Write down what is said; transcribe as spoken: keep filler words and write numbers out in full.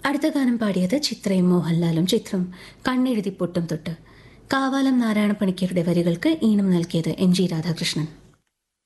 അടുത്ത ഗാനം പാടിയത് ചിത്രയും മോഹൻലാലും. ചിത്രം കണ്ണെഴുതി പൊട്ടും തൊട്ട്. കാവാലം നാരായണ പണിക്കരുടെ വരികൾക്ക് ഈണം നൽകിയത് എം ജി രാധാകൃഷ്ണൻ.